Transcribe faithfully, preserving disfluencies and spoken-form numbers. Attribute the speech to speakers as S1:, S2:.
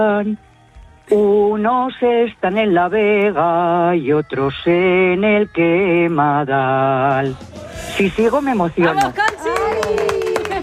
S1: Unos están en La Vega y otros en el Quemadal. Si sigo me emociono.
S2: ¡Vamos,